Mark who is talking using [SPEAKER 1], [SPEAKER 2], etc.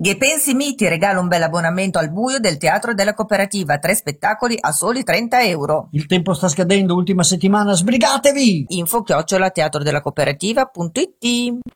[SPEAKER 1] Ghepensi ti regala un bel abbonamento al buio del Teatro della Cooperativa, 3 spettacoli a soli 30 euro.
[SPEAKER 2] Il tempo sta scadendo, ultima settimana, sbrigatevi!
[SPEAKER 1] Info @teatrodellacooperativa.it